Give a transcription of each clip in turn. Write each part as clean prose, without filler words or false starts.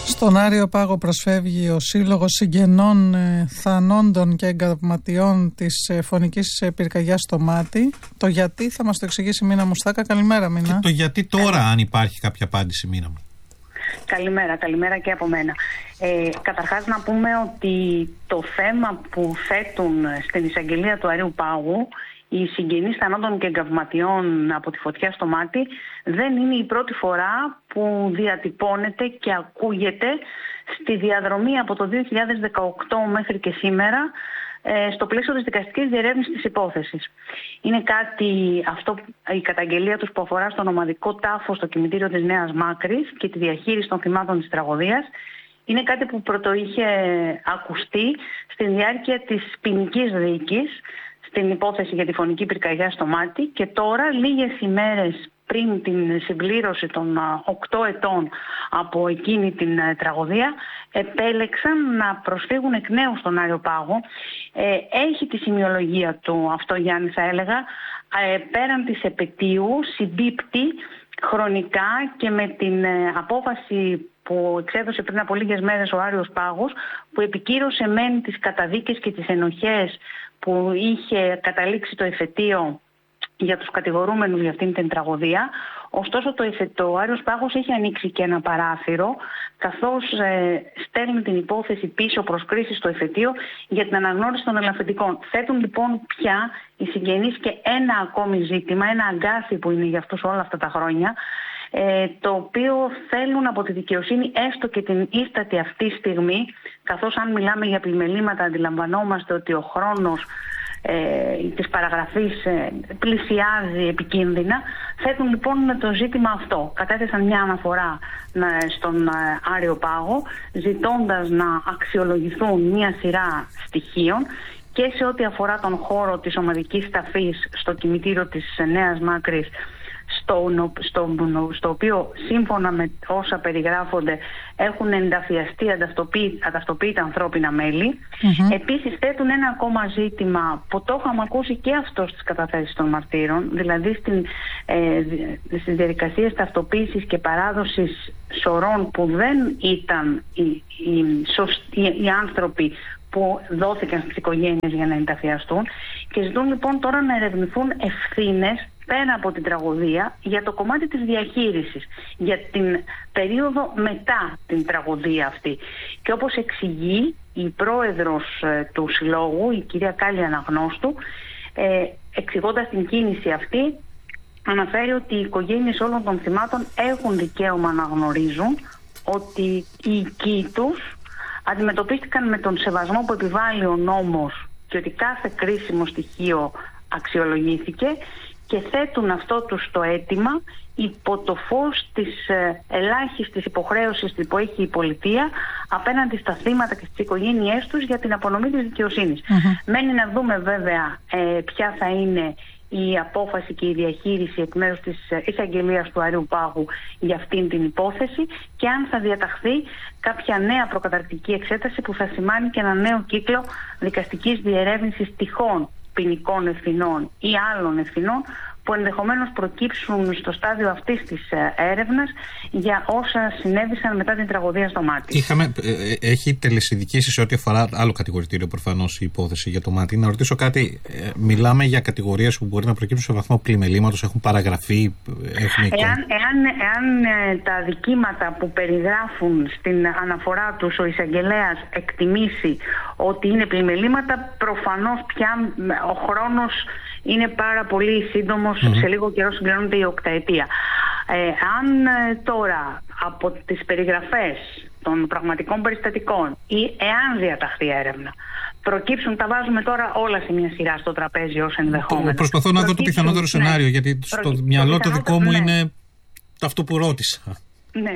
Στον Άριο Πάγο προσφεύγει ο Σύλλογος Συγγενών Θανόντων και Εγκαυματιών της Φωνικής Πυρκαγιάς στο Μάτι. Το γιατί θα μας το εξηγήσει η Μίνα Μουστάκα. Καλημέρα, Μίνα. Και το γιατί τώρα, αν υπάρχει κάποια απάντηση, Μίνα μου. Καλημέρα και από μένα. Καταρχάς να πούμε ότι το θέμα που θέτουν στην εισαγγελία του Αρείου Πάγου οι συγγενείς θανόντων και εγκαυματιών από τη φωτιά στο Μάτι δεν είναι η πρώτη φορά που διατυπώνεται και ακούγεται στη διαδρομή από το 2018 μέχρι και σήμερα στο πλαίσιο της δικαστικής διερεύνησης της υπόθεσης. Είναι κάτι, η καταγγελία τους που αφορά στον ομαδικό τάφο στο κημητήριο της Νέας Μάκρης και τη διαχείριση των θυμάτων της τραγωδίας, είναι κάτι που πρωτοείχε ακουστεί στη διάρκεια της ποινικής δίκης στην υπόθεση για τη φωνική πυρκαγιά στο Μάτι, και τώρα, λίγες ημέρες πριν την συμπλήρωση των 8 ετών από εκείνη την τραγωδία, επέλεξαν να προσφύγουν εκ νέου στον Άριο Πάγο. Έχει τη σημειολογία του αυτό, Γιάννη, θα έλεγα, πέραν της επετείου, συμπίπτει χρονικά και με την απόφαση που εξέδωσε πριν από λίγες μέρες ο Άριος Πάγος, που επικύρωσε μεν τις καταδίκες και τις ενοχές που είχε καταλήξει το εφετείο για τους κατηγορούμενους για αυτήν την τραγωδία. Ωστόσο το Άριος Πάγος έχει ανοίξει και ένα παράθυρο, καθώς στέλνει την υπόθεση πίσω προς κρίση στο εφετείο για την αναγνώριση των ελαφρυντικών. Θέτουν λοιπόν πια οι συγγενείς και ένα ακόμη ζήτημα, ένα αγκάθι που είναι για αυτούς όλα αυτά τα χρόνια, το οποίο θέλουν από τη δικαιοσύνη έστω και την ίστατη αυτή στιγμή, καθώς αν μιλάμε για πλημελήματα αντιλαμβανόμαστε ότι ο χρόνος της παραγραφής πλησιάζει επικίνδυνα. Θέτουν λοιπόν το ζήτημα αυτό. Κατέθεσαν μια αναφορά στον Άριο Πάγο, ζητώντας να αξιολογηθούν μια σειρά στοιχείων και σε ό,τι αφορά τον χώρο της ομαδικής ταφής στο κημητήριο της Νέας Μάκρης, στο οποίο σύμφωνα με όσα περιγράφονται έχουν ενταφιαστεί αταυτοποιητά ανθρώπινα μέλη. Επίσης θέτουν ένα ακόμα ζήτημα που το είχαμε ακούσει και αυτό στις καταθέσεις των μαρτύρων, δηλαδή στις διαδικασίες ταυτοποίησης και παράδοσης σωρών που δεν ήταν οι άνθρωποι που δόθηκαν στις οικογένειες για να ενταφιαστούν, και ζητούν λοιπόν τώρα να ερευνηθούν ευθύνες πέρα από την τραγωδία για το κομμάτι της διαχείρισης, για την περίοδο μετά την τραγωδία αυτή. Και όπως εξηγεί η πρόεδρος του Συλλόγου, η κυρία Κάλλη Αναγνώστου, εξηγώντας την κίνηση αυτή, αναφέρει ότι οι οικογένειες όλων των θυμάτων έχουν δικαίωμα να γνωρίζουν ότι οι οικοί τους αντιμετωπίστηκαν με τον σεβασμό που επιβάλλει ο νόμος και ότι κάθε κρίσιμο στοιχείο αξιολογήθηκε, και θέτουν αυτό τους το αίτημα υπό το φως της ελάχιστης υποχρέωσης που έχει η πολιτεία απέναντι στα θύματα και στις οικογένειές τους για την απονομή της δικαιοσύνης. Μένει να δούμε βέβαια ποια θα είναι η απόφαση και η διαχείριση εκ μέρους της εισαγγελίας του Αρείου Πάγου για αυτήν την υπόθεση, και αν θα διαταχθεί κάποια νέα προκαταρκτική εξέταση που θα σημάνει και ένα νέο κύκλο δικαστικής διερεύνησης τυχόν ποινικών ευθυνών ή άλλων ευθυνών που ενδεχομένως προκύψουν στο στάδιο αυτής της έρευνας για όσα συνέβησαν μετά την τραγωδία στο Μάτι. Έχει τελεσιδικήσει σε ό,τι αφορά άλλο κατηγορητήριο προφανώς η υπόθεση για το Μάτι. Να ρωτήσω κάτι. Μιλάμε για κατηγορίες που μπορεί να προκύψουν σε βαθμό πλημελήματος, έχουν παραγραφεί, έχουν Εάν τα αδικήματα που περιγράφουν στην αναφορά τους ο εισαγγελέας εκτιμήσει ότι είναι πλημελήματα, προφανώς πια ο χρόνος είναι πάρα πολύ σύντομος, σε λίγο καιρό συμπληρώνεται η 8ετία. Αν τώρα από τις περιγραφές των πραγματικών περιστατικών ή εάν διαταχθεί έρευνα προκύψουν, τα βάζουμε τώρα όλα σε μια σειρά στο τραπέζι ως ενδεχόμενο. Προσπαθώ να δω το πιθανότερο σενάριο, γιατί στο μυαλό το δικό μου είναι αυτό που ρώτησα. Ναι,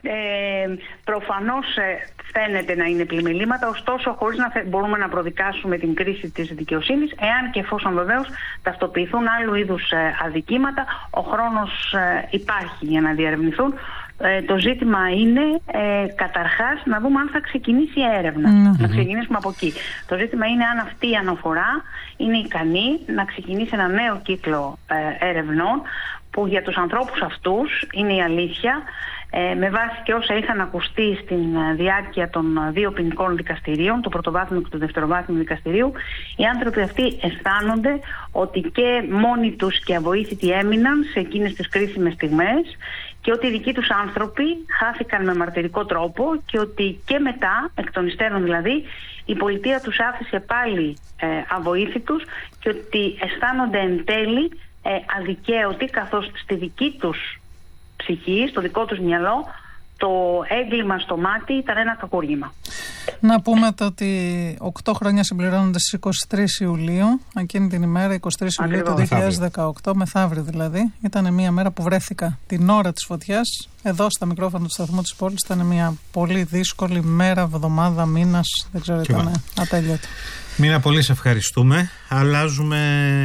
προφανώς φαίνεται να είναι πλημελήματα, ωστόσο χωρίς να μπορούμε να προδικάσουμε την κρίση της δικαιοσύνης, εάν και εφόσον βεβαίως ταυτοποιηθούν άλλου είδους αδικήματα, ο χρόνος υπάρχει για να διερευνηθούν. Το ζήτημα είναι καταρχάς να δούμε αν θα ξεκινήσει η έρευνα. Να ξεκινήσουμε από εκεί. Το ζήτημα είναι αν αυτή η αναφορά είναι ικανή να ξεκινήσει ένα νέο κύκλο ερευνών, που για τους ανθρώπους αυτούς, είναι η αλήθεια, με βάση και όσα είχαν ακουστεί στην διάρκεια των δύο ποινικών δικαστηρίων, του πρωτοβάθμιου και του δευτεροβάθμιου δικαστηρίου, οι άνθρωποι αυτοί αισθάνονται ότι και μόνοι τους και αβοήθητοι έμειναν σε εκείνες τις κρίσιμες στιγμές και ότι οι δικοί τους άνθρωποι χάθηκαν με μαρτυρικό τρόπο και ότι και μετά, εκ των υστέρων δηλαδή, η πολιτεία τους άφησε πάλι αβοήθητους και ότι αισθάνονται εν τέλει αδικαίωτοι, καθώς στη δική τους ψυχή, στο δικό τους μυαλό, το έγκλημα στο μάτι ήταν ένα κακούργημα. Να πούμε ότι 8 χρόνια συμπληρώνονται στις 23 Ιουλίου, εκείνη την ημέρα, 23 Ιουλίου του 2018, μεθαύριο δηλαδή. Ήταν μια μέρα που βρέθηκα την ώρα της φωτιάς, εδώ στα μικρόφωνα του σταθμού της πόλης. Ήταν μια πολύ δύσκολη μέρα, εβδομάδα, μήνας, δεν ξέρω, ήταν ατέλειωτο. Μίνα, πολύ σε ευχαριστούμε. Αλλάζουμε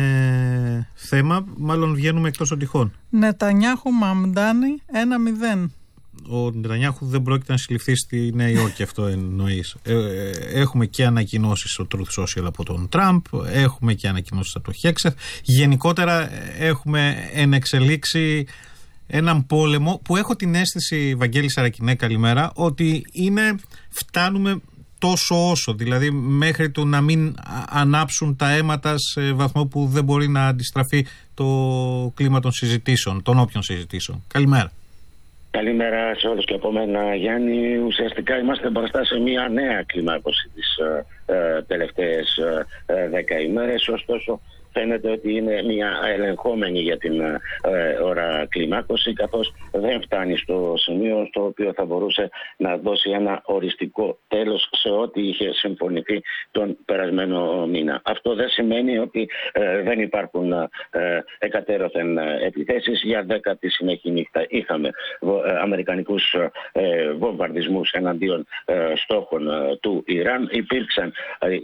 θέμα, μάλλον βγαίνουμε εκτός των τυχών. Νετανιάχου Μαμντάνι 1-0. Ο Νετανιάχου δεν πρόκειται να συλληφθεί στη Νέα Υόρκη, αυτό εννοείς. Έχουμε και ανακοινώσεις στο Truth Social από τον Τραμπ, έχουμε και ανακοινώσεις από τον Χέξεθ. Γενικότερα έχουμε ενεξελίξει έναν πόλεμο που έχω την αίσθηση, Βαγγέλη Σαρακινέ, καλημέρα, ότι φτάνουμε τόσο όσο, δηλαδή μέχρι του να μην ανάψουν τα αίματα σε βαθμό που δεν μπορεί να αντιστραφεί το κλίμα των συζητήσεων, των όποιων συζητήσεων. Καλημέρα. Καλημέρα σε όλους και από μένα, Γιάννη. Ουσιαστικά είμαστε μπροστά σε μια νέα κλιμάκωση τις τελευταίες 10 ημέρες, ωστόσο φαίνεται ότι είναι μια ελεγχόμενη για την ώρα κλιμάκωση, καθώς δεν φτάνει στο σημείο στο οποίο θα μπορούσε να δώσει ένα οριστικό τέλος σε ό,τι είχε συμφωνηθεί τον περασμένο μήνα. Αυτό δεν σημαίνει ότι δεν υπάρχουν εκατέρωθεν επιθέσεις. Για 10η συνεχή νύχτα είχαμε αμερικανικούς βομβαρδισμούς εναντίον στόχων του Ιράν. Υπήρξαν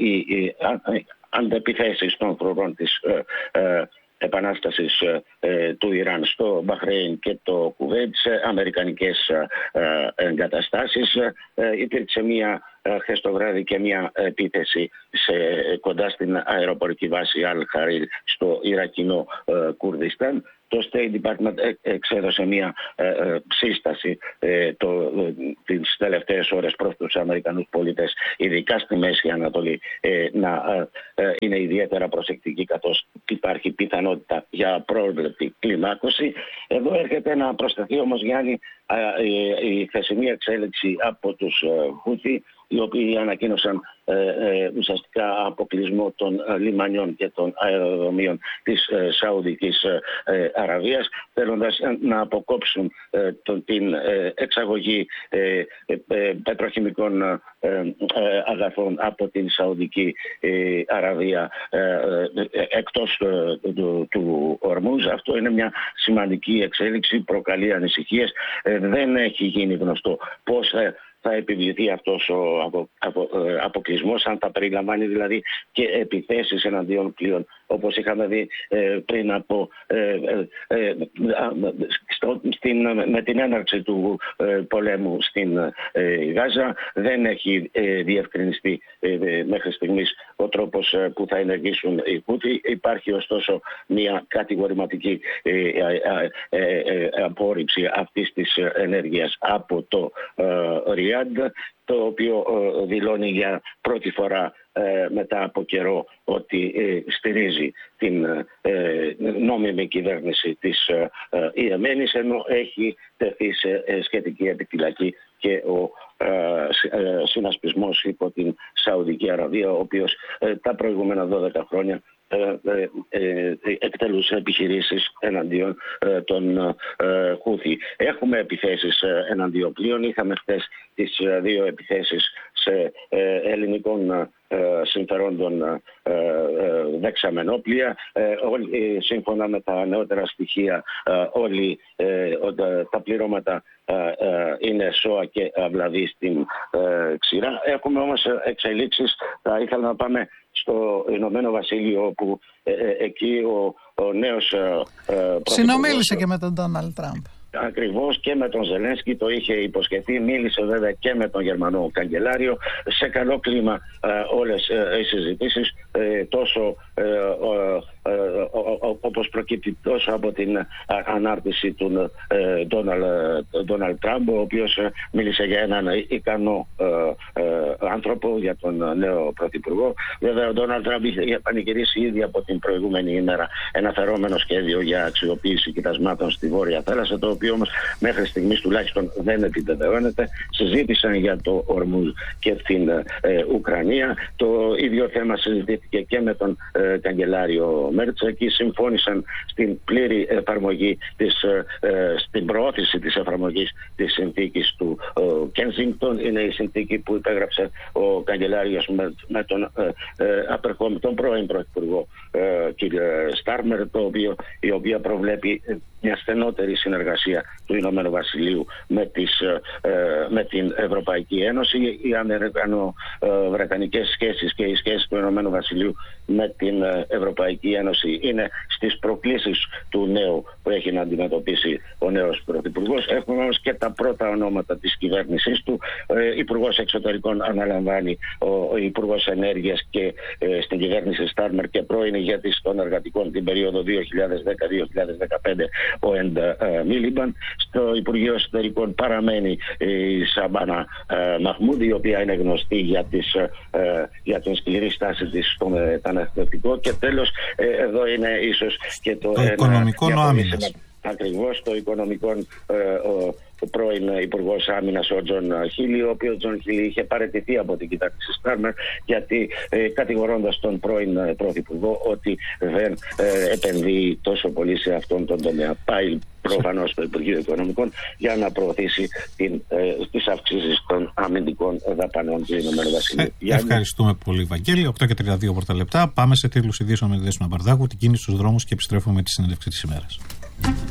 αντεπιθέσεις των φρουρών της επανάστασης του Ιράν στο Μπαχρέιν και το Κουβέιτ σε αμερικανικές εγκαταστάσεις. Υπήρξε χθες το βράδυ και μια επίθεση κοντά στην αεροπορική βάση Αλ-Χαρίλ στο Ιρακινό Κουρδιστάν. Το State Department εξέδωσε μια σύσταση τις τελευταίες ώρες προς τους Αμερικανούς πολίτες, ειδικά στη Μέση Ανατολή, να είναι ιδιαίτερα προσεκτικοί, καθώς υπάρχει πιθανότητα για απρόβλεπτη κλιμάκωση. Εδώ έρχεται να προσθεθεί όμως, Γιάννη, η χθεσινή εξέλιξη από τους Χούθι, οι οποίοι ανακοίνωσαν ουσιαστικά αποκλεισμό των λιμανιών και των αεροδρομίων της Σαουδικής Αραβίας, θέλοντας να αποκόψουν την εξαγωγή πετροχημικών αγαθών από την Σαουδική Αραβία εκτός του Ορμούζ. Αυτό είναι μια σημαντική εξέλιξη, προκαλεί ανησυχίες. Δεν έχει γίνει γνωστό πώς θα επιβληθεί αυτός ο αποκλεισμός, αν θα περιλαμβάνει δηλαδή και επιθέσεις εναντίον πλοίων, όπως είχαμε δει πριν από με την έναρξη του πολέμου στην Γάζα. Δεν έχει διευκρινιστεί μέχρι στιγμής ο τρόπος που θα ενεργήσουν οι Χούθι. Υπάρχει ωστόσο μια κατηγορηματική απόρριψη αυτής της ενέργειας από το Ριάντ, το οποίο δηλώνει για πρώτη φορά μετά από καιρό ότι στηρίζει την νόμιμη κυβέρνηση της Ιεμένης, ενώ έχει τεθεί σε σχετική επιφυλακή και ο συνασπισμός υπό την Σαουδική Αραβία, ο οποίος τα προηγούμενα 12 χρόνια εκτελούσε επιχειρήσεις εναντίον των Χούθι. Έχουμε επιθέσεις εναντίον πλοίων. Είχαμε χθες τις δύο επιθέσεις σε ελληνικών συμφερόντων δεξαμενόπλια. Σύμφωνα με τα νεότερα στοιχεία, όλοι τα πληρώματα είναι ΣΟΑ και αυλαβή στην ξηρά. Έχουμε όμως εξελίξεις. Θα ήθελα να πάμε στο Ηνωμένο Βασίλειο, όπου εκεί ο νέος συνομίλησε και με τον Ντόναλντ Τραμπ. Ακριβώς, και με τον Ζελένσκι το είχε υποσχεθεί. Μίλησε βέβαια και με τον Γερμανό καγκελάριο. Σε καλό κλίμα όλες οι συζητήσεις. τόσο όπως προκύπτει τόσο από την ανάρτηση του Ντόναλντ Τραμπ, ο οποίος μίλησε για έναν ικανό άνθρωπο, για τον νέο πρωθυπουργό. Βέβαια ο Ντόναλντ Τραμπ είχε πανηγυρίσει ήδη από την προηγούμενη ημέρα ένα φερόμενο σχέδιο για αξιοποίηση κοιτασμάτων στη Βόρεια Θάλασσα, το οποίο όμως μέχρι στιγμής τουλάχιστον δεν επιβεβαιώνεται. Συζήτησαν για το Ορμούζ και την Ουκρανία. Το ίδιο θέμα συζητήθηκε και με τον καγκελάριο Μέρτς. Εκεί συμφώνησαν στην πλήρη εφαρμογή στην προώθηση της εφαρμογής της συνθήκης του Κένσιγκτον. Είναι η συνθήκη που υπέγραψε ο καγκελάριος με τον πρώην πρωθυπουργό κ. Στάρμερ, η οποία προβλέπει μια στενότερη συνεργασία του Ηνωμένου Βασιλείου με την Ευρωπαϊκή Ένωση. Οι αμερικανο-βρετανικές σχέσεις και οι σχέσεις του Ηνωμένου Βασιλείου με την Ευρωπαϊκή Ένωση είναι στις προκλήσεις του νέου που έχει να αντιμετωπίσει ο νέος πρωθυπουργός. Έχουμε όμως και τα πρώτα ονόματα της κυβέρνησής του. Υπουργός Εξωτερικών αναλαμβάνει ο Υπουργός Ενέργειας και στην κυβέρνηση Στάρμερ και πρώην ηγέτης των εργατικών την περίοδο 2010-2015 ο Εντ Μίλιμπαν. Στο Υπουργείο Εσωτερικών παραμένει η Σαμπάνα Μαχμούντι, η οποία είναι γνωστή για την σκληρή στάση της στο μεταναστευτικό. Και τέλος, εδώ είναι ίσως και το οικονομικό άμυνας. Ακριβώς, το οικονομικό, ο πρώην Υπουργός Άμυνας ο Τζον Χίλι, ο οποίος Τζον Χίλι είχε παραιτηθεί από την κυβέρνηση Στάρμερ, γιατί κατηγορώντας τον πρώην Πρωθυπουργό ότι δεν επενδύει τόσο πολύ σε αυτόν τον τομέα. Πάει προφανώς στο Υπουργείο Οικονομικών για να προωθήσει τις αυξήσεις των αμυντικών δαπανών του Ηνωμένου Βασιλείου. Ευχαριστούμε πολύ, Βαγγέλη. 8:32 πρώτα λεπτά. Πάμε σε τίτλους ειδήσεων με τη Δέσποινα Μπαρδάκου, την κίνηση στους δρόμους και επιστρέφουμε με τη συνέντευξη της ημέρας.